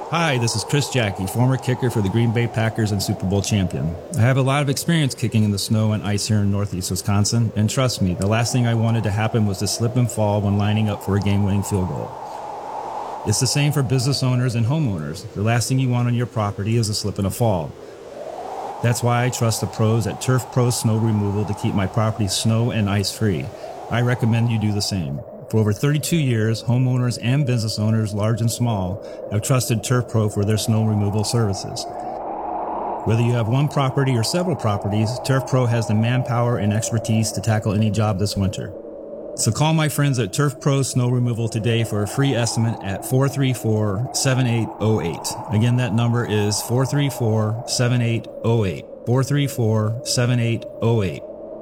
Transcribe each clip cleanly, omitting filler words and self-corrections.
Hi, this is Chris Jackie, former kicker for the Green Bay Packers and Super Bowl champion. I have a lot of experience kicking in the snow and ice here in northeast Wisconsin, and trust me, the last thing I wanted to happen was to slip and fall when lining up for a game-winning field goal. It's the same for business owners and homeowners. The last thing you want on your property is a slip and a fall. That's why I trust the pros at Turf Pro Snow Removal to keep my property snow and ice free. I recommend you do the same. For over 32 years, homeowners and business owners, large and small, have trusted Turf Pro for their snow removal services. Whether you have one property or several properties, Turf Pro has the manpower and expertise to tackle any job this winter. So call my friends at Turf Pro Snow Removal today for a free estimate at 434-7808. Again, that number is 434-7808. 434-7808.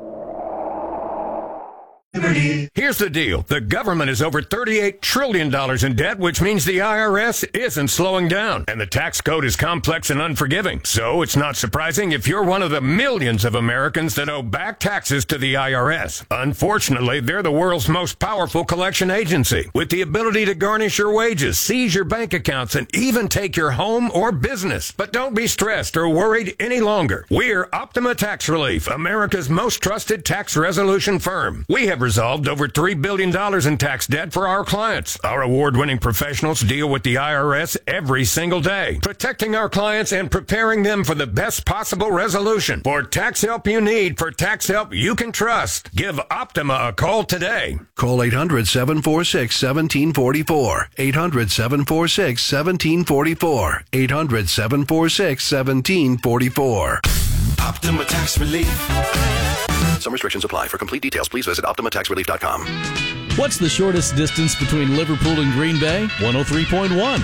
Here's the deal. The government is over $38 trillion in debt, which means the IRS isn't slowing down. And the tax code is complex and unforgiving. So it's not surprising if you're one of the millions of Americans that owe back taxes to the IRS. Unfortunately, they're the world's most powerful collection agency, with the ability to garnish your wages, seize your bank accounts, and even take your home or business. But don't be stressed or worried any longer. We're Optima Tax Relief, America's most trusted tax resolution firm. We have resolved over $3 billion in tax debt for our clients. Our award-winning professionals deal with the IRS every single day, protecting our clients and preparing them for the best possible resolution. For tax help you need, for tax help you can trust, give Optima a call today. Call 800-746-1744. 800-746-1744. 800-746-1744. Optima Tax Relief. Some restrictions apply. For complete details, please visit OptimaTaxRelief.com. What's the shortest distance between Liverpool and Green Bay? 103.1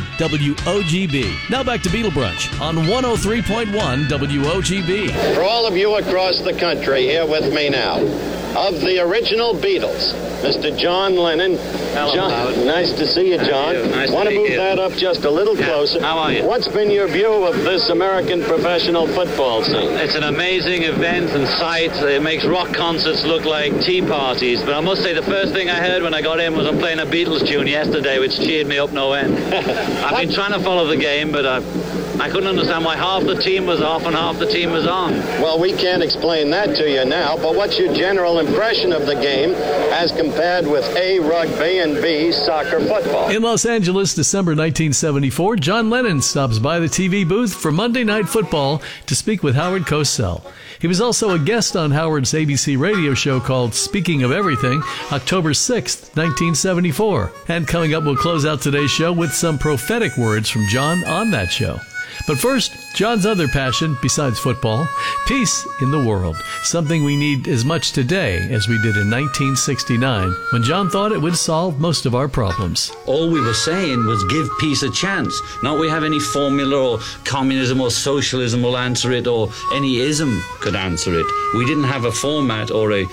WOGB. Now back to Beatle Brunch on 103.1 WOGB. For all of you across the country here with me now, of the original Beatles, Mr. John Lennon. Hello, John, Howard. nice to see you, John. Nice Want to to meet move you. that up just a little closer. How are you? What's been your view of this American professional football scene? It's an amazing event and sight. It makes rock concerts look like tea parties. But I must say, the first thing I heard when I got in was I'm playing a Beatles tune yesterday, which cheered me up no end. I've been trying to follow the game, but I couldn't understand why half the team was off and half the team was on. Well, we can't explain that to you now, but what's your general impression of the game as compared with A, rugby, and B, soccer football? In Los Angeles, December 1974, John Lennon stops by the TV booth for Monday Night Football to speak with Howard Cosell. He was also a guest on Howard's ABC radio show called Speaking of Everything, October 6th, 1974. And coming up, we'll close out today's show with some prophetic words from John on that show. But first, John's other passion, besides football, peace in the world. Something we need as much today as we did in 1969, when John thought it would solve most of our problems. All we were saying was give peace a chance. Not we have any formula or communism or socialism will answer it or any ism could answer it. We didn't have a format or we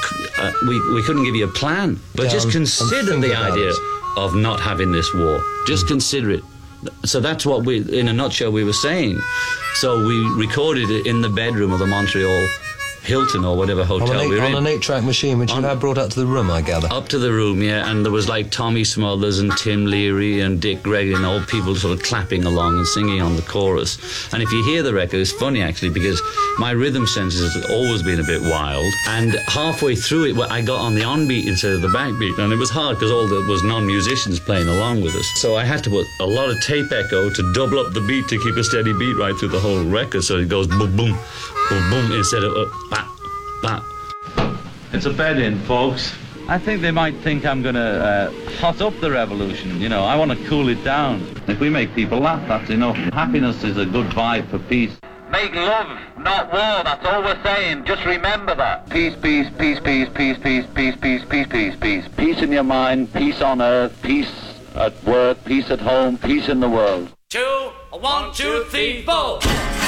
couldn't give you a plan. But just consider the idea of not having this war. Just consider it. So that's what in a nutshell, we were saying. So we recorded it in the bedroom of the Montreal Hilton or whatever hotel we were in. On an 8-track machine, which you had brought up to the room, I gather. Up to the room, yeah, and there was like Tommy Smothers and Tim Leary and Dick Gregory and old people sort of clapping along and singing on the chorus. And if you hear the record, it's funny actually, because my rhythm senses have always been a bit wild, and halfway through it, I got on the on-beat instead of the backbeat, and it was hard because all there was non-musicians playing along with us. So I had to put a lot of tape echo to double up the beat to keep a steady beat right through the whole record, so it goes boom, boom, boom, boom, instead of bap, bap. It's a bed-in, folks. I think they might think I'm going to hot up the revolution. You know, I want to cool it down. If we make people laugh, that's enough. Happiness is a good vibe for peace. Make love, not war. That's all we're saying. Just remember that. Peace, peace, peace, peace, peace, peace, peace, peace, peace, peace, peace. Peace in your mind, peace on earth, peace at work, peace at home, peace in the world. 2, 1, 2, 3, 4.